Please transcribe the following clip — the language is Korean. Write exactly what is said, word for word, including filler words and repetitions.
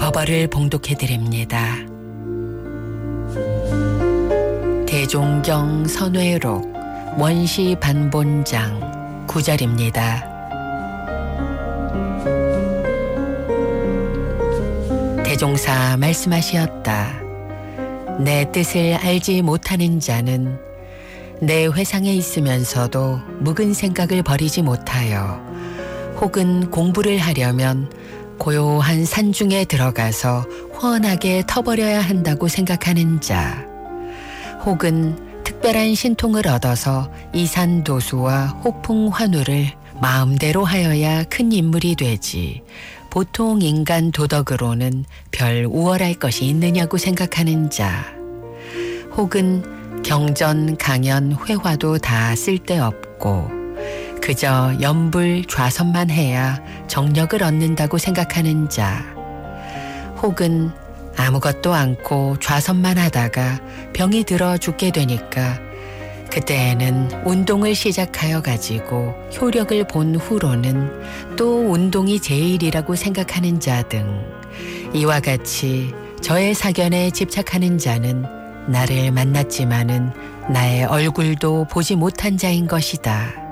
여벌을 봉독해드립니다. 대종경 선회록 원시 반본장 구 절입니다. 대종사 말씀하시었다. 내 뜻을 알지 못하는 자는 내 회상에 있으면서도 묵은 생각을 버리지 못하여 혹은 공부를 하려면 고요한 산중에 들어가서 훤하게 터버려야 한다고 생각하는 자, 혹은 특별한 신통을 얻어서 이산도수와 호풍환우를 마음대로 하여야 큰 인물이 되지 보통 인간 도덕으로는 별 우월할 것이 있느냐고 생각하는 자, 혹은 경전, 강연, 회화도 다 쓸데없고 그저 연불 좌선만 해야 정력을 얻는다고 생각하는 자, 혹은 아무것도 않고 좌선만 하다가 병이 들어 죽게 되니까 그때에는 운동을 시작하여 가지고 효력을 본 후로는 또 운동이 제일이라고 생각하는 자 등 이와 같이 저의 사견에 집착하는 자는 나를 만났지만은 나의 얼굴도 보지 못한 자인 것이다.